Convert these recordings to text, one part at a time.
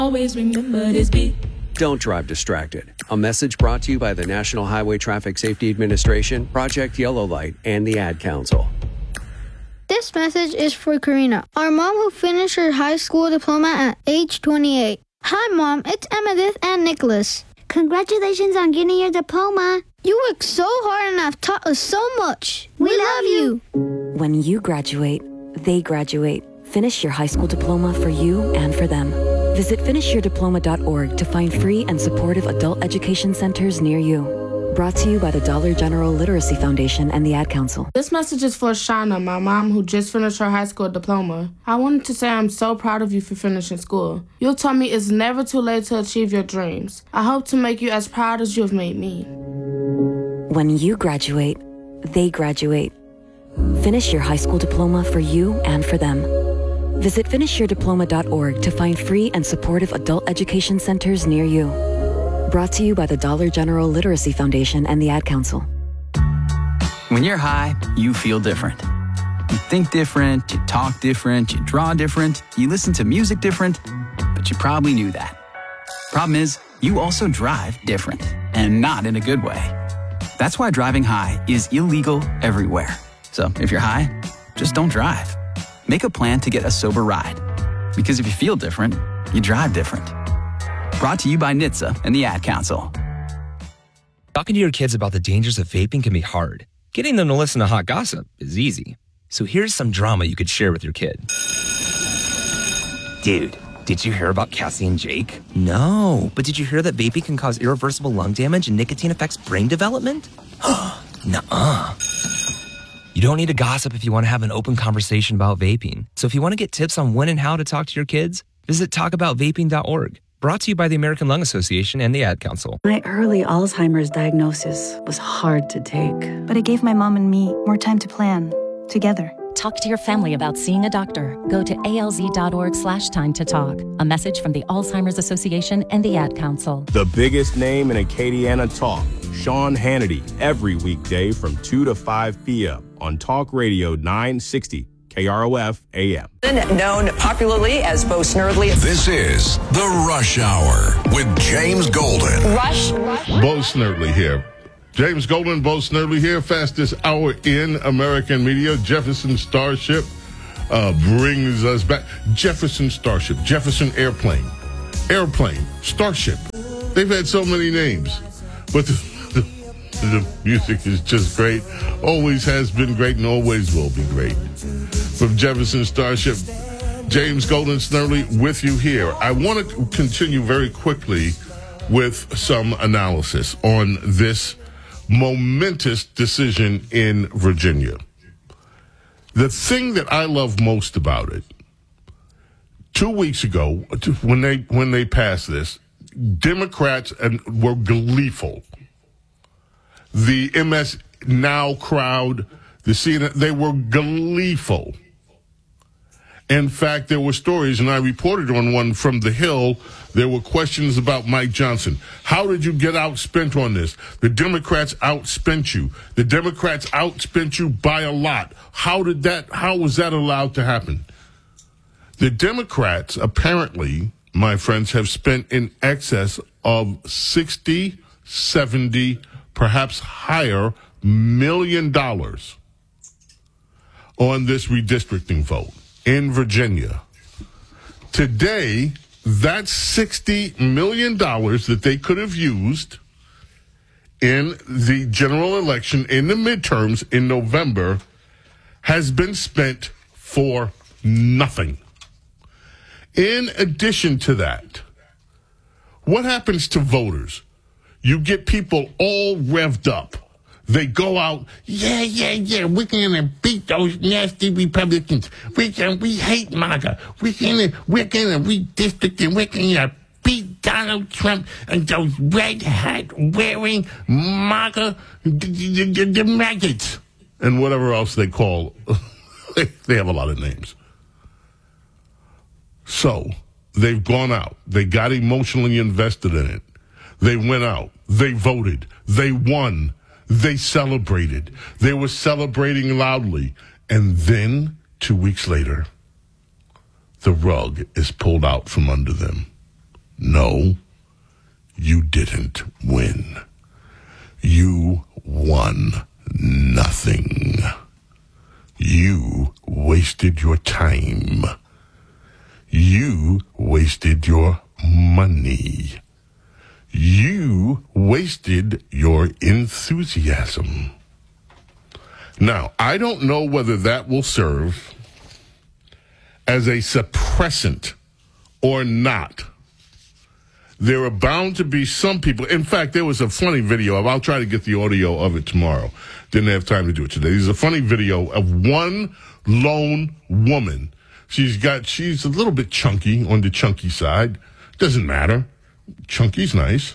Always remember this beat. Don't drive distracted. A message brought to you by the National Highway Traffic Safety Administration, Project Yellow Light, and the Ad Council. This message is for Karina, our mom who finished her high school diploma at age 28. Hi, Mom. It's Emmettith and Nicholas. Congratulations on getting your diploma. You worked so hard and have taught us so much. We love you. When you graduate, they graduate. Finish your high school diploma for you and for them. Visit finishyourdiploma.org to find free and supportive adult education centers near you. Brought to you by the Dollar General Literacy Foundation and the Ad Council. This message is for Shauna, my mom who just finished her high school diploma. I wanted to say I'm so proud of you for finishing school. You told me it's never too late to achieve your dreams. I hope to make you as proud as you have made me. When you graduate, they graduate. Finish your high school diploma for you and for them. Visit finishyourdiploma.org to find free and supportive adult education centers near you. Brought to you by the Dollar General Literacy Foundation and the Ad Council. When you're high, you feel different. You think different, you talk different, you draw different, you listen to music different, but you probably knew that. Problem is, you also drive different, and not in a good way. That's why driving high is illegal everywhere. So if you're high, just don't drive. Make a plan to get a sober ride. Because if you feel different, you drive different. Brought to you by NHTSA and the Ad Council. Talking to your kids about the dangers of vaping can be hard. Getting them to listen to hot gossip is easy. So here's some drama you could share with your kid. Dude, did you hear about Cassie and Jake? No, but did you hear that vaping can cause irreversible lung damage and nicotine affects brain development? Nuh-uh. You don't need to gossip if you want to have an open conversation about vaping. So if you want to get tips on when and how to talk to your kids, visit talkaboutvaping.org. Brought to you by the American Lung Association and the Ad Council. My early Alzheimer's diagnosis was hard to take. But it gave my mom and me more time to plan, together. Talk to your family about seeing a doctor. Go to alz.org/time to talk. A message from the Alzheimer's Association and the Ad Council. The biggest name in Acadiana talk, Sean Hannity, every weekday from 2 to 5 p.m. on Talk Radio 960 KROF AM. Known popularly as Bo Snerdley. This is The Rush Hour with James Golden. Rush. Bo Snerdley here. James Golden, Bo Snerdley here. Fastest hour in American media. Jefferson Starship brings us back. Jefferson Starship, Jefferson Airplane, Starship. They've had so many names, but the music is just great. Always has been great and always will be great. From Jefferson Starship, James Golden Snerdley with you here. I want to continue very quickly with some analysis on this momentous decision in Virginia. The thing that I love most about it, 2 weeks ago, when they passed this, Democrats were gleeful. The MS Now crowd, the CNN, they were gleeful. In fact, there were stories, and I reported on one from The Hill. There were questions about Mike Johnson. How did you get outspent on this? The Democrats outspent you. The Democrats outspent you by a lot. How was that allowed to happen? The Democrats, apparently, my friends, have spent in excess of 60, 70, perhaps higher $1 million on this redistricting vote in Virginia. Today, that $60 million that they could have used in the general election, in the midterms in November, has been spent for nothing. In addition to that, what happens to voters? You get people all revved up. They go out, yeah, we're going to beat those nasty Republicans. We hate MAGA. We're going to redistrict and we're going to beat Donald Trump and those red hat wearing MAGA, the maggots, and whatever else they call. They have a lot of names. So they've gone out. They got emotionally invested in it. They went out. They voted. They won. They celebrated. They were celebrating loudly. And then, 2 weeks later, the rug is pulled out from under them. No, you didn't win. You won nothing. You wasted your time. You wasted your money. You wasted your enthusiasm. Now, I don't know whether that will serve as a suppressant or not. There are bound to be some people. In fact, there was a funny video. I'll try to get the audio of it tomorrow. Didn't have time to do it today. There's a funny video of one lone woman. She's a little bit chunky, on the chunky side. Doesn't matter. Chunky's nice.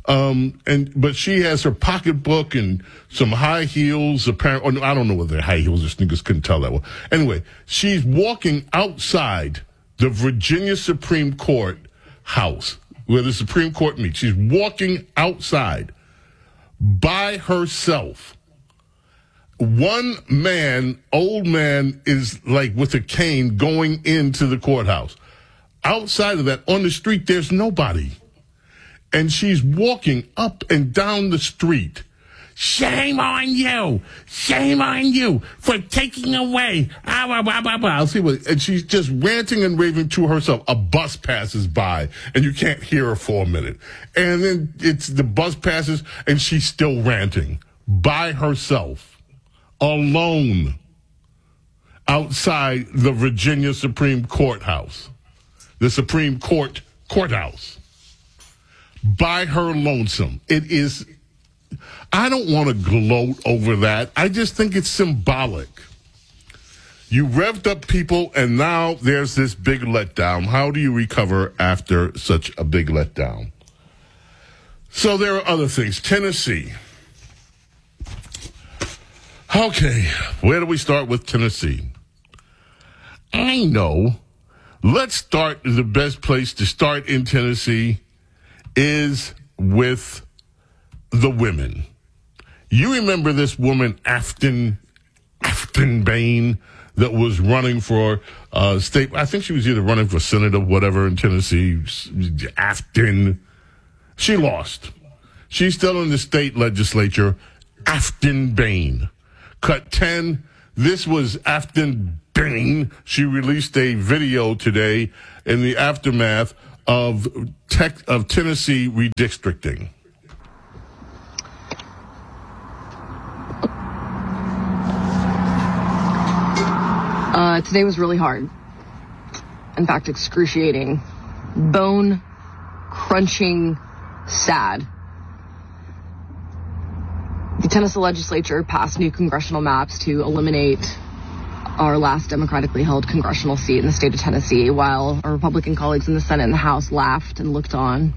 But she has her pocketbook and some high heels. Apparently, I don't know whether they're high heels or sneakers. Couldn't tell that well. Anyway, she's walking outside the Virginia Supreme Court house where the Supreme Court meets. She's walking outside by herself. One man, old man, is like with a cane going into the courthouse. Outside of that, on the street, there's nobody. And she's walking up and down the street. Shame on you! Shame on you for taking away. I'll see what. And she's just ranting and raving to herself. A bus passes by, and you can't hear her for a minute. And then the bus passes, and she's still ranting by herself, alone, outside the Virginia Supreme Courthouse, the Supreme Court courthouse, by her lonesome. It is. I don't want to gloat over that. I just think it's symbolic. You revved up people, and now there's this big letdown. How do you recover after such a big letdown? So there are other things. Tennessee. Okay, where do we start with Tennessee? I know. Let's start. The best place to start in Tennessee is with the women. You remember this woman, Afton Bain, that was running for state. I think she was either running for Senate or whatever in Tennessee. Afton. She lost. She's still in the state legislature. Afton Bain. Cut 10. This was Afton Bain. She released a video today in the aftermath of Tennessee redistricting. Today was really hard. In fact, excruciating, bone-crunching, sad. The Tennessee legislature passed new congressional maps to eliminate our last democratically held congressional seat in the state of Tennessee, while our Republican colleagues in the Senate and the House laughed and looked on.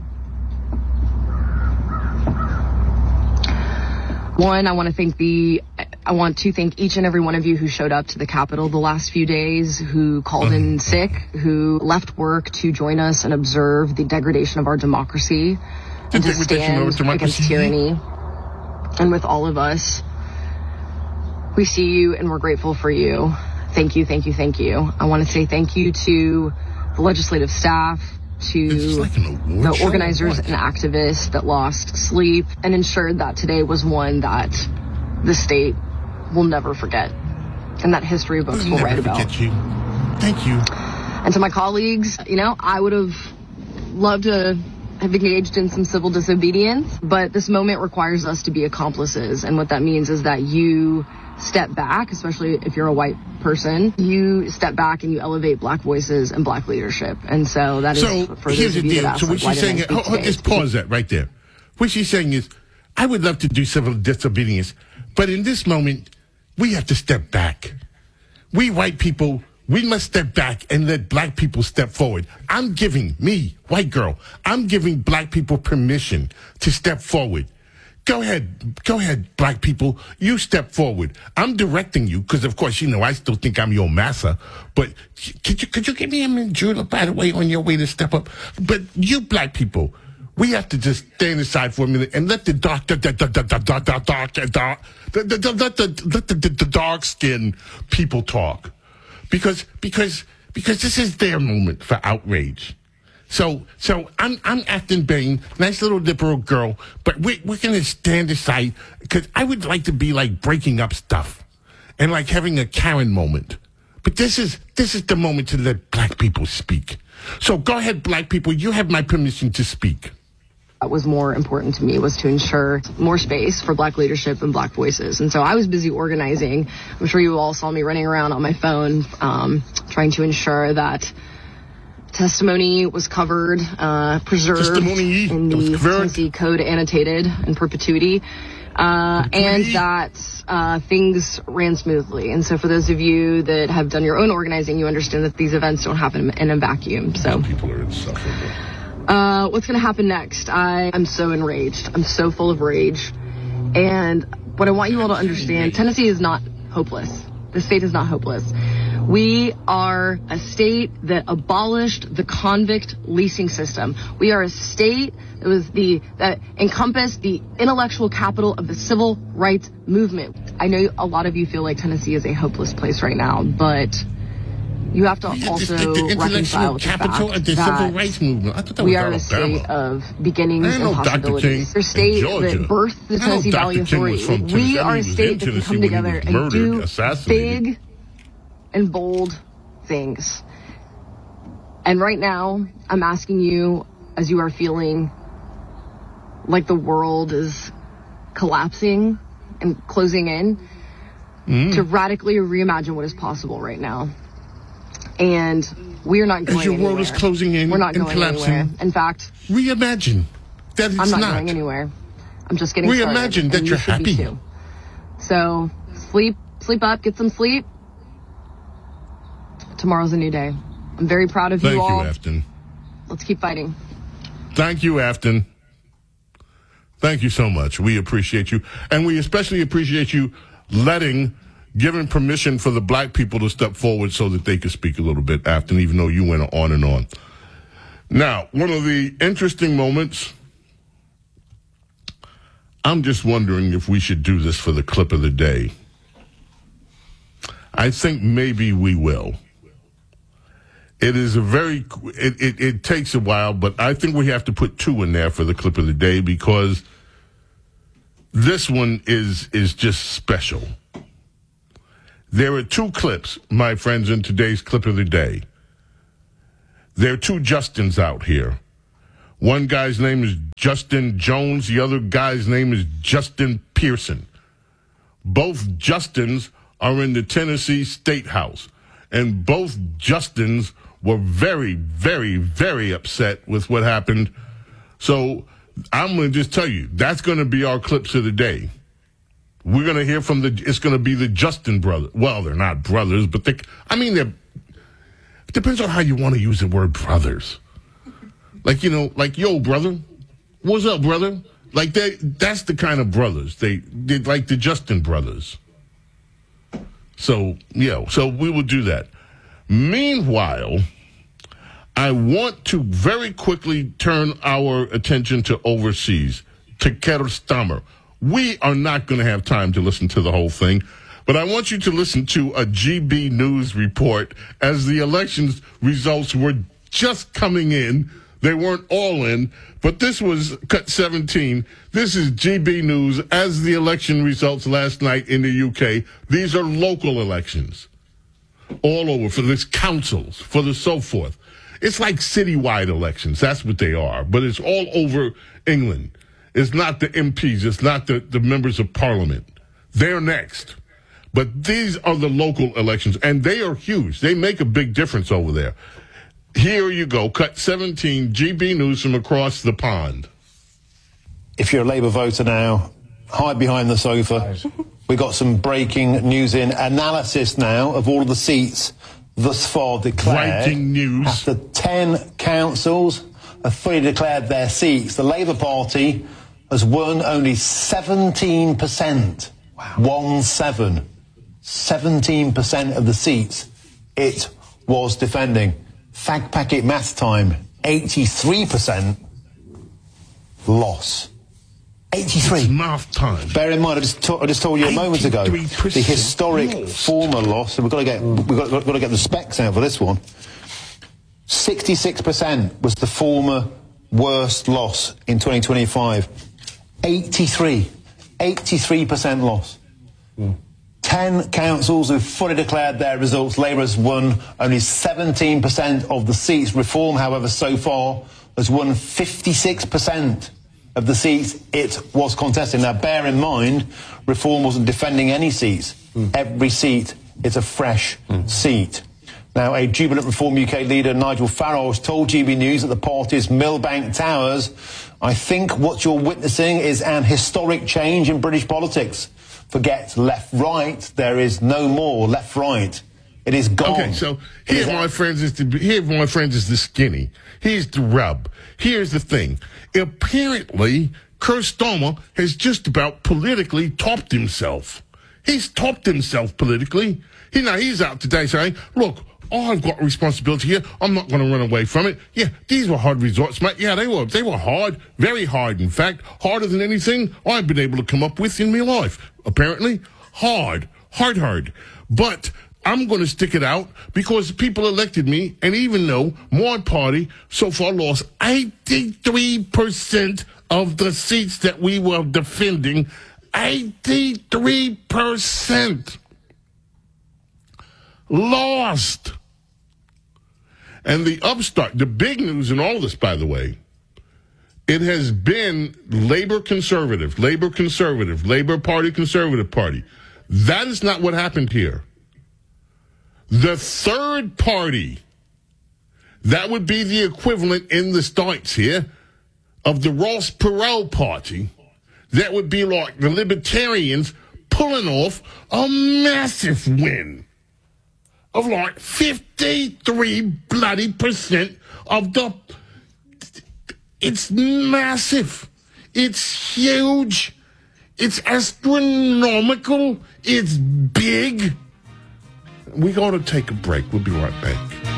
One, I want to thank each and every one of you who showed up to the Capitol the last few days, who called in sick, who left work to join us and observe the degradation of our democracy and to stand against tyranny. And with all of us, we see you and we're grateful for you. Thank you, thank you, thank you. I want to say thank you to the legislative staff, to the organizers and activists that lost sleep and ensured that today was one that the state will never forget and that history books will write about. Thank you. And to my colleagues, I would have loved to have engaged in some civil disobedience, but this moment requires us to be accomplices. And what that means is that you step back, especially if you're a white person, you step back and you elevate black voices and black leadership. And so that is for here's those of the you deal. that ask, So what she's saying is, just pause that right there. What she's saying is, I would love to do civil disobedience, but in this moment, we have to step back. We white people, we must step back and let black people step forward. I'm giving white girl, I'm giving black people permission to step forward. Go ahead, black people. You step forward. I'm directing you because, of course, I still think I'm your massa. But could you give me a minute, by the way, on your way to step up? But you black people, we have to just stand aside for a minute and let the dark skinned people talk, because this is their moment for outrage. So I'm acting Bane, nice little liberal girl, but we're going to stand aside because I would like to be like breaking up stuff and like having a Karen moment. But this is the moment to let black people speak. So go ahead, black people. You have my permission to speak. What was more important to me was to ensure more space for black leadership and black voices. And so I was busy organizing. I'm sure you all saw me running around on my phone, trying to ensure that testimony was covered, preserved in the Tennessee Code annotated in perpetuity, and that things ran smoothly. And so for those of you that have done your own organizing, you understand that these events don't happen in a vacuum. So people are insufferable. What's going to happen next? I'm so enraged. I'm so full of rage. And what I want you all to understand, Tennessee is not hopeless. The state is not hopeless. We are a state that abolished the convict leasing system. We are a state that encompassed the intellectual capital of the civil rights movement. I know a lot of you feel like Tennessee is a hopeless place right now, but you have to also reconcile with the fact of the civil rights movement. I thought that we was are a state of beginnings and possibilities. We're a state that birthed the Tennessee Valley Authority. We are a state that can come together and do big and bold things. And right now, I'm asking you, as you are feeling like the world is collapsing and closing in, to radically reimagine what is possible right now. And we're not going anywhere. As your world is closing in, we're not and going collapsing. anywhere. In fact, reimagine that it's I'm not going anywhere. I'm just getting started. Reimagine that you're happy. Too. So sleep up, get some sleep. Tomorrow's a new day. I'm very proud of you all. Thank you, Afton. Let's keep fighting. Thank you, Afton. Thank you so much. We appreciate you. And we especially appreciate you giving permission for the black people to step forward so that they could speak a little bit, Afton, even though you went on and on. Now, one of the interesting moments, I'm just wondering if we should do this for the clip of the day. I think maybe we will. It is it takes a while, but I think we have to put 2 in there for the clip of the day because this one is just special. There are 2 clips, my friends, in today's clip of the day. There are 2 Justins out here. One guy's name is Justin Jones. The other guy's name is Justin Pearson. Both Justins are in the Tennessee State House. And both Justins were very, very, very upset with what happened. So I'm going to just tell you, that's going to be our clips of the day. We're going to hear from it's going to be the Justin brothers. Well, they're not brothers, but it depends on how you want to use the word brothers. Like, yo, brother, what's up, brother? Like, that's the kind of brothers. They're like the Justin brothers. So, so we will do that. Meanwhile, I want to very quickly turn our attention to overseas, to Keir Starmer. We are not going to have time to listen to the whole thing, but I want you to listen to a GB News report as the elections results were just coming in. They weren't all in, but this was cut 17. This is GB News as the election results last night in the UK. These are local elections all over for the councils, for the so forth. It's like citywide elections. That's what they are, but it's all over England. It's not the MPs. It's not the members of parliament. They're next. But these are the local elections, and they are huge. They make a big difference over there. Here you go. Cut 17, GB News from across the pond. If you're a Labour voter now, hide behind the sofa. We got some breaking news in. Analysis now of all of the seats thus far declared. Breaking news. After 10 councils have fully declared their seats, the Labour Party has won only 17%. Wow. 17% of the seats it was defending. Fag packet math time, 83% loss. 83. It's math time. Bear in mind, I just told you a moment ago, the historic former loss. And we've got to get the specs out for this one. 66% was the former worst loss in 2025. 83% loss. 10 councils who've fully declared their results. Labour has won only 17% of the seats. Reform, however, so far has won 56% of the seats it was contesting. Now, bear in mind, Reform wasn't defending any seats. Every seat is a fresh seat. Now, a jubilant Reform UK leader, Nigel Farage, told GB News at the party's Millbank Towers, "I think what you're witnessing is an historic change in British politics. Forget left-right. There is no more left-right. It is gone." Okay, so here, my friends, is the skinny. Here's the rub. Here's the thing. Apparently, Keir Starmer has just about politically topped himself. He's topped himself politically. He's out today saying, look, I've got a responsibility here. I'm not going to run away from it. Yeah, these were hard results, mate. Yeah, they were hard, very hard, in fact. Harder than anything I've been able to come up with in my life. Apparently, hard. But I'm going to stick it out because people elected me, and even though my party so far lost 83% of the seats that we were defending, 83% lost. And the big news in all this, by the way, it has been Labour Conservative, Labour Party, Conservative Party. That is not what happened here. The third party, that would be the equivalent in the States here of the Ross Perot Party. That would be like the Libertarians pulling off a massive win of like 53% of the... It's massive. It's huge. It's astronomical. It's big. We got to take a break. We'll be right back.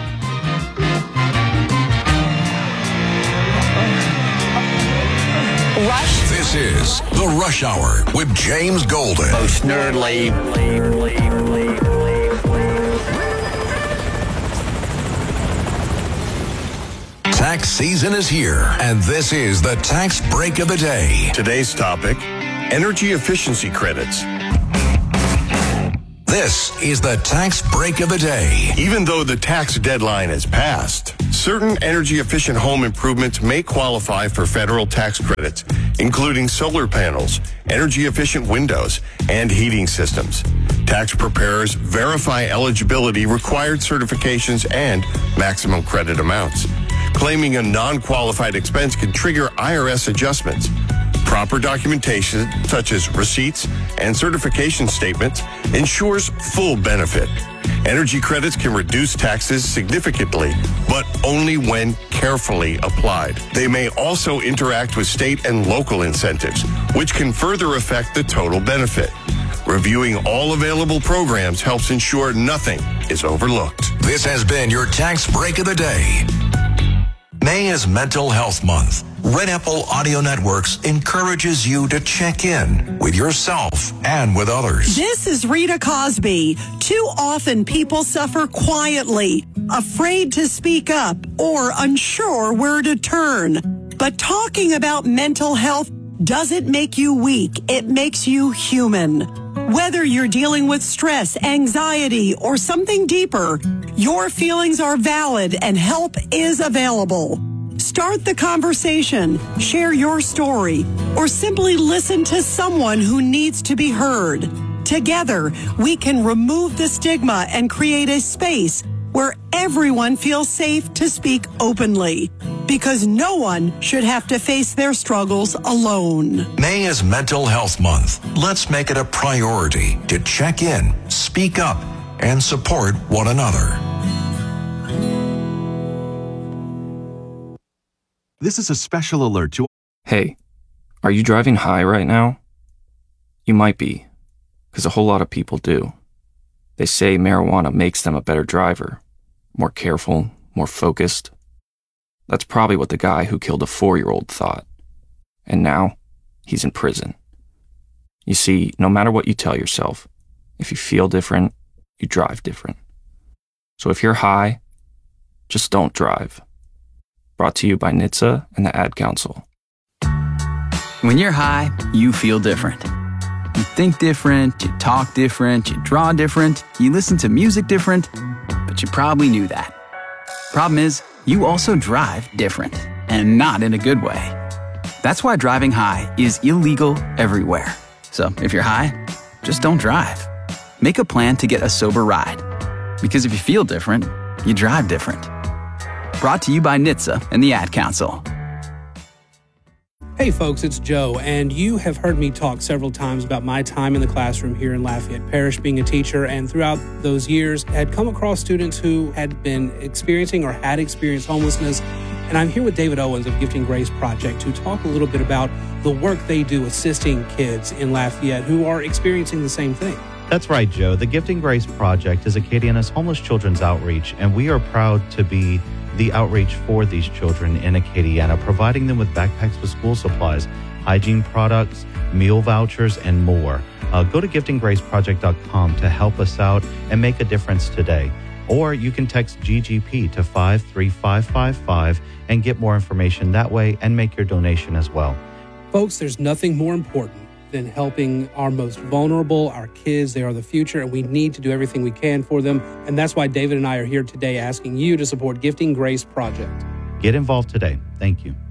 Rush. This is The Rush Hour with James Golden. Most nerdly. Tax season is here, and this is the tax break of the day. Today's topic, energy efficiency credits. This is the tax break of the day. Even though the tax deadline has passed, certain energy-efficient home improvements may qualify for federal tax credits, including solar panels, energy-efficient windows, and heating systems. Tax preparers verify eligibility, required certifications, and maximum credit amounts. Claiming a non-qualified expense can trigger IRS adjustments. Proper documentation, such as receipts and certification statements, ensures full benefit. Energy credits can reduce taxes significantly, but only when carefully applied. They may also interact with state and local incentives, which can further affect the total benefit. Reviewing all available programs helps ensure nothing is overlooked. This has been your tax break of the day. May is Mental Health Month. Red Apple Audio Networks encourages you to check in with yourself and with others. This is Rita Cosby. Too often people suffer quietly, afraid to speak up or unsure where to turn. But talking about mental health doesn't make you weak. It makes you human. Whether you're dealing with stress, anxiety, or something deeper, your feelings are valid and help is available. Start the conversation, share your story, or simply listen to someone who needs to be heard. Together, we can remove the stigma and create a space where everyone feels safe to speak openly, because no one should have to face their struggles alone. May is Mental Health Month. Let's make it a priority to check in, speak up, and support one another. This is a special alert to... Hey, are you driving high right now? You might be, because a whole lot of people do. They say marijuana makes them a better driver, more careful, more focused. That's probably what the guy who killed a 4-year-old thought. And now, he's in prison. You see, no matter what you tell yourself, if you feel different, you drive different. So if you're high, Just don't drive. Brought to you by NHTSA and the Ad Council. When you're high, you feel different. You think different, you talk different, you draw different, you listen to music different, but you probably knew that. Problem is, you also drive different, and not in a good way. That's why driving high is illegal everywhere. So if you're high, just don't drive. Make a plan to get a sober ride. Because if you feel different, you drive different. Brought to you by NHTSA and the Ad Council. Hey folks, it's Joe, and you have heard me talk several times about my time in the classroom here in Lafayette Parish being a teacher, and throughout those years had come across students who had been experiencing or had experienced homelessness. And I'm here with David Owens of Gifting Grace Project to talk a little bit about the work they do assisting kids in Lafayette who are experiencing the same thing. That's right, Joe. The Gifting Grace Project is Acadiana's homeless children's outreach, and we are proud to be the outreach for these children in Acadiana, providing them with backpacks with school supplies, hygiene products, meal vouchers, and more. Go to giftinggraceproject.com to help us out and make a difference today. Or you can text GGP to 53555 and get more information that way and make your donation as well. Folks, there's nothing more important than helping our most vulnerable, our kids. They are the future, and we need to do everything we can for them. And that's why David and I are here today asking you to support Gifting Grace Project. Get involved today. Thank you.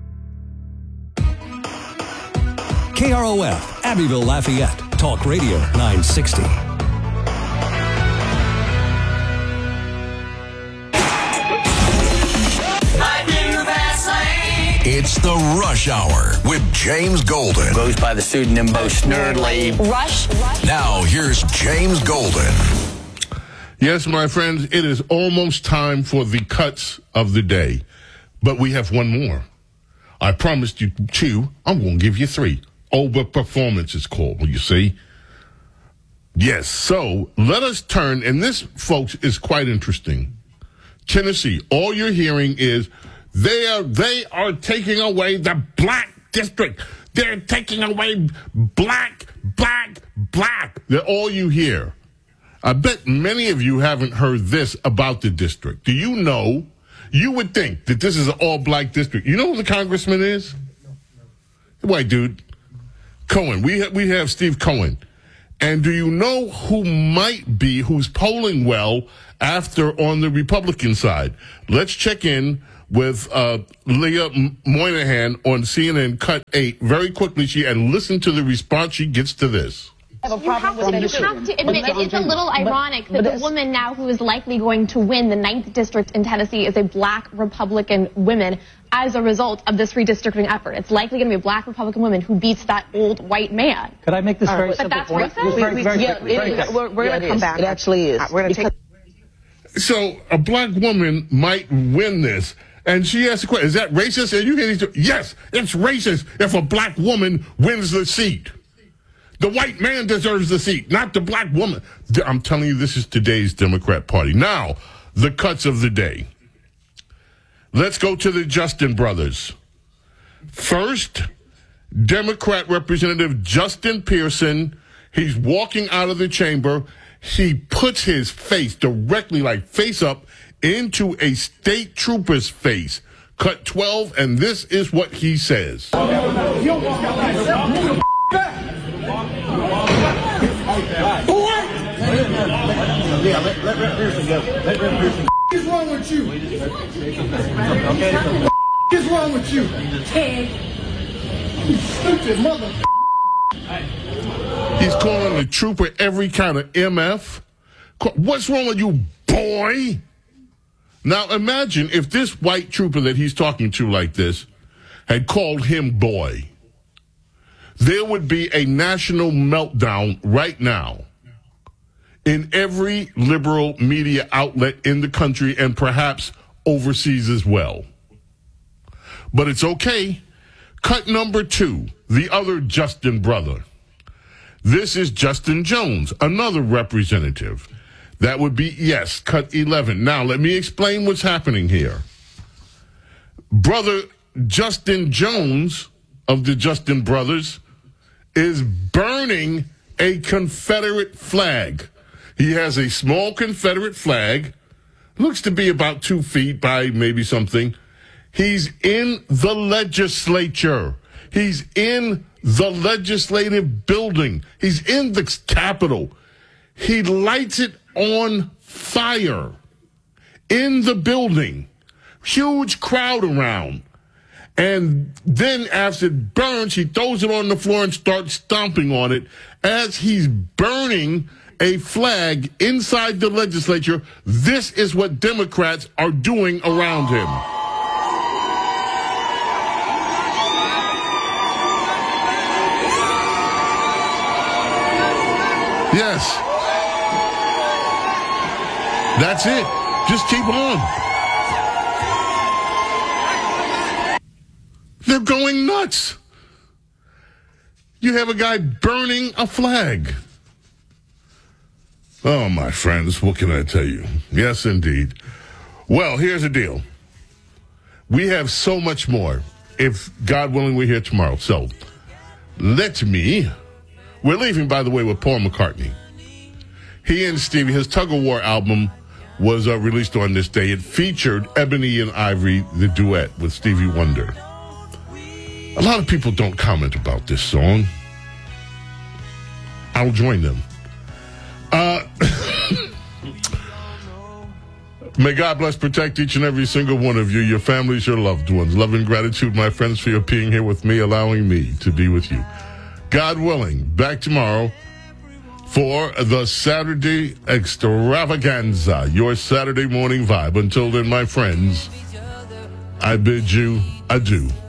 KROF, Abbeville, Lafayette, Talk Radio 960. It's the Rush Hour with James Golden. Goes by the pseudonym Bo Snerdley. Rush. Now, here's James Golden. Yes, my friends, it is almost time for the cuts of the day. But we have one more. I promised you two. I'm going to give you three. Overperformance is called, you see. Yes, so let us turn, and this, folks, is quite interesting. Tennessee, all you're hearing is they are taking away the black district. They're taking away black. They're all you hear. I bet many of you haven't heard this about the district. Do you know? You would think that this is an all-black district. You know who the congressman is? White dude. Cohen. We have Steve Cohen. And do you know who's polling well after on the Republican side? Let's check in with Leah Moynihan on CNN Cut 8 very quickly, and listen to the response she gets to this. You have to admit, it's a little ironic that the woman now who is likely going to win the 9th district in Tennessee is a black Republican woman as a result of this redistricting effort. It's likely going to be a black Republican woman who beats that old white man. Could I make this very simple point? But that's racist? We're going to come back. It actually is. We're going to take. So a black woman might win this. And she asked the question, is that racist? And you can yes, it's racist if a black woman wins the seat. The white man deserves the seat, not the black woman. I'm telling you, this is today's Democrat Party. Now, the cuts of the day. Let's go to the Justin brothers. First, Democrat Representative Justin Pearson. He's walking out of the chamber. He puts his face directly, like face up, into a state trooper's face. Cut 12, and this is what he says. What's wrong with you? What's wrong with you? Ted. You stupid mother. He's calling the trooper every kind of MF. What's wrong with you, boy? Now imagine if this white trooper that he's talking to like this had called him boy. There would be a national meltdown right now in every liberal media outlet in the country and perhaps overseas as well. But it's okay. Cut number 2, the other Justin brother. This is Justin Jones, another representative. That would be, yes, cut 11. Now, let me explain what's happening here. Brother Justin Jones of the Justin Brothers is burning a Confederate flag. He has a small Confederate flag Looks to be about 2 feet by maybe something. He's in the legislature. He's in the legislative building. He's in the Capitol. He lights it on fire in the building. Huge crowd around. And then after it burns, he throws it on the floor and starts stomping on it as he's burning a flag inside the legislature. This is what Democrats are doing around him. Yes. That's it. Just keep on. They're going nuts. You have a guy burning a flag. Oh, my friends, what can I tell you? Yes, indeed. Well, here's the deal. We have so much more. If, God willing, we're here tomorrow. So, we're leaving, by the way, with Paul McCartney. He and Stevie, his Tug of War album was released on this day. It featured Ebony and Ivory, the duet with Stevie Wonder. A lot of people don't comment about this song. I'll join them. May God bless, protect each and every single one of you, your families, your loved ones. Love and gratitude, my friends, for your being here with me, allowing me to be with you. God willing, back tomorrow for the Saturday Extravaganza, your Saturday morning vibe. Until then, my friends, I bid you adieu.